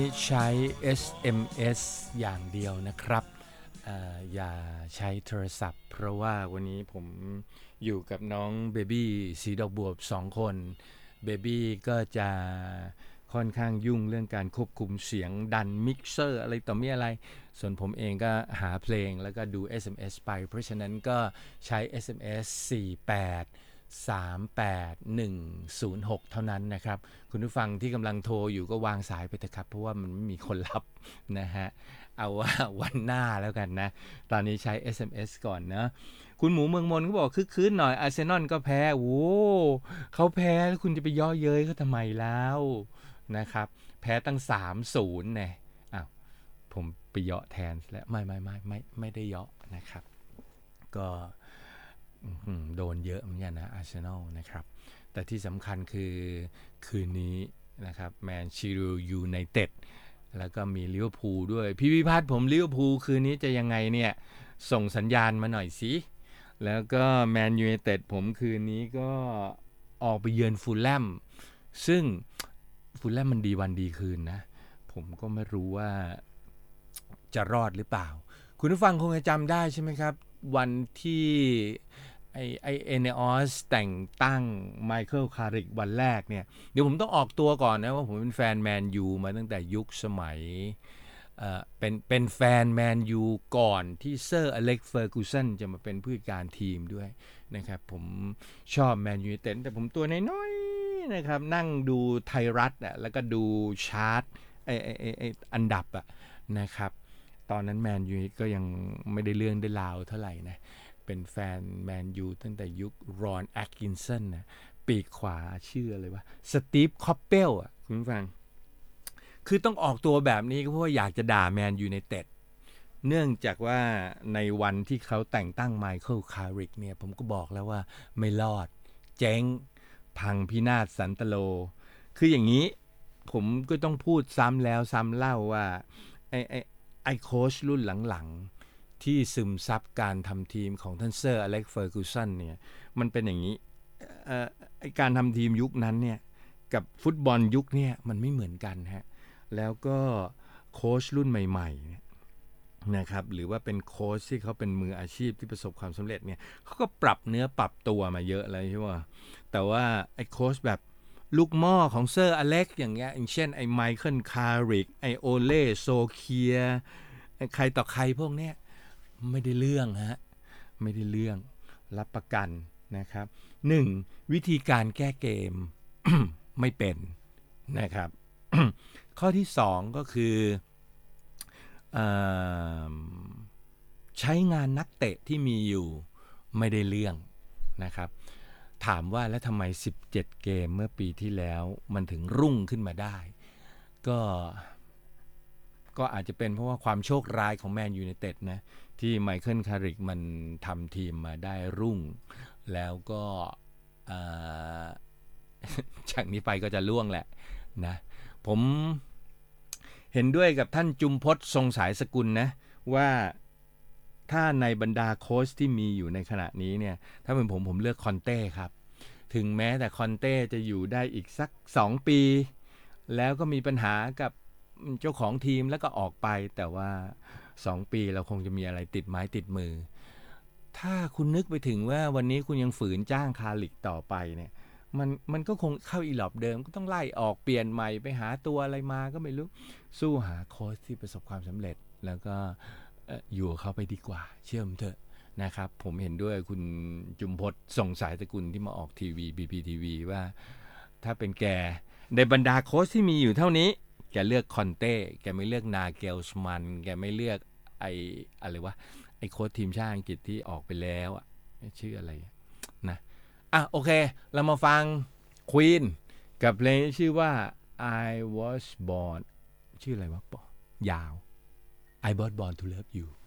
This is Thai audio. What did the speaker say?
ใช้ SMS อย่างเดียวนะครับอย่าใช้โทรศัพท์เพราะว่าวันนี้ผมอยู่กับน้องเบบี้สีดอกบัว2 คนเบบี้ก็จะค่อนข้างยุ่งเรื่องการควบคุมเสียงดันมิกเซอร์อะไรต่อมีอะไรส่วนผมเองก็หาเพลงแล้วก็ดู SMS ไปเพราะฉะนั้นก็ใช้ SMS 4838106 เท่านั้นนะครับคุณผู้ฟังที่กำลังโทรอยู่ก็วางสายไปเถอะครับเพราะว่ามันไม่มีคนรับนะฮะเอาว่าวันหน้าแล้วกันนะตอนนี้ใช้ SMS ก่อนนะคุณหมูเมืองมนก็บอกคึกคืนหน่อยอาร์เซนอลก็แพ้โอ้เขาแพ้แล้วคุณจะไปย่อเย้ยเขาทำไมแล้วนะครับแพ้ตั้ง 3-0 เนี่ยอ้าวผมไปเยาะแทนแล้วไม่ได้เยาะนะครับก็โดนเยอะเหมือนกันนะอาร์เซนอลนะครับแต่ที่สำคัญคือคืนนี้นะครับแมนเชสเตอร์ยูไนเต็ดแล้วก็มีลิเวอร์พูลด้วยพี่วิพัฒน์ผมลิเวอร์พูลคืนนี้จะยังไงเนี่ยส่งสัญญาณมาหน่อยสิแล้วก็แมนยูไนเต็ดผมคืนนี้ก็ออกไปเยือนฟูลแลมซึ่งฟูลแลมมันดีวันดีคืนนะผมก็ไม่รู้ว่าจะรอดหรือเปล่าคุณผู้ฟังคงจะจำได้ใช่ไหมครับวันที่ไอเอเนอสแต่งตั้งไมเคิลคาริกวันแรกเนี่ยเดี๋ยวผมต้องออกตัวก่อนนะว่าผมเป็นแฟนแมนยูมาตั้งแต่ยุคสมัยเป็นแฟนแมนยูก่อนที่เซอร์อเล็กซ์เฟอร์กูสันจะมาเป็นผู้จัดการทีมด้วยนะครับผมชอบแมนยูแต่ผมตัวน้อยๆนะครับนั่งดูไทยรัฐแล้วก็ดูชาร์ตไออันดับนะครับตอนนั้นแมนยูก็ยังไม่ได้เรื่องได้ราวเท่าไหร่นะเป็นแฟนแมนยูตั้งแต่ยุครอนแอคกินสันนะปีกขวาชื่ออะไรวะสตีฟคอปเปลคุณฟังคือต้องออกตัวแบบนี้ก็เพราะว่าอยากจะด่าแมนยูไนเต็ดเนื่องจากว่าในวันที่เขาแต่งตั้งไมเคิลคาริกเนี่ยผมก็บอกแล้วว่าไม่รอดเจ๊งพังพินาศสันตโลคืออย่างนี้ผมก็ต้องพูดซ้ำแล้วซ้ำเล่าว่าไอโค้ชรุ่นหลังๆที่ซึมซับการทำทีมของท่านเซอร์อเล็กซ์เฟอร์กูสันเนี่ยมันเป็นอย่างนี้ไอการทำทีมยุคนั้นเนี่ยกับฟุตบอลยุคเนี่ยมันไม่เหมือนกันฮะแล้วก็โค้ชรุ่นใหม่ๆนะครับหรือว่าเป็นโค้ชที่เขาเป็นมืออาชีพที่ประสบความสำเร็จเนี่ยเขาก็ปรับเนื้อปรับตัวมาเยอะเลยใช่ไหมแต่ว่าไอ้โค้ชแบบลูกหม้อของเซอร์อเล็กซ์อย่างเงี้ยอย่างเช่นไอ้ไมเคิลคาริกไอ้โอเล่โซเคียใครต่อใครพวกเนี้ยไม่ได้เรื่องฮะไม่ได้เรื่องรับประกันนะครับ1วิธีการแก้เกม ไม่เป็นนะครับ ข้อที่2ก็คือใช้งานนักเตะที่มีอยู่ไม่ได้เรื่องนะครับถามว่าแล้วทำไม17เกมเมื่อปีที่แล้วมันถึงรุ่งขึ้นมาได้ก็อาจจะเป็นเพราะว่าความโชคร้ายของแมนยูไนเต็ดนะที่ไมเคิลคาริกมันทำทีมมาได้รุ่งแล้วก็จากนี้ไปก็จะล่วงแหละนะผมเห็นด้วยกับท่านจุมพจน์ทรงสายสกุลนะว่าถ้าในบรรดาโค้ชที่มีอยู่ในขณะนี้เนี่ยถ้าเป็นผมเลือกคอนเต้ครับถึงแม้แต่คอนเต้จะอยู่ได้อีกสัก2ปีแล้วก็มีปัญหากับเจ้าของทีมแล้วก็ออกไปแต่ว่า2ปีเราคงจะมีอะไรติดไม้ติดมือถ้าคุณนึกไปถึงว่าวันนี้คุณยังฝืนจ้างคาลิกต่อไปเนี่ยมันก็คงเข้าอีหลอบเดิมก็ต้องไล่ออกเปลี่ยนใหม่ไปหาตัวอะไรมาก็ไม่รู้สู้หาโค้ชที่ประสบความสำเร็จแล้วก็อยู่เขาไปดีกว่าเชื่อมเถอะนะครับผมเห็นด้วยคุณจุมพจน์ส่งสายตระกุลที่มาออกทีวี BPTV ว่าถ้าเป็นแกในบรรดาโค้ชที่มีอยู่เท่านี้แกเลือกคอนเต้แกไม่เลือกนาเกลสมันแกไม่เลือกอะไรวะไอโค้ชทีมชาติอังกฤษที่ออกไปแล้วชื่ออะไรนะโอเคเรามาฟัง Queen กับเพลงชื่อว่า I was born ชื่ออะไรวะยาว I was born to love you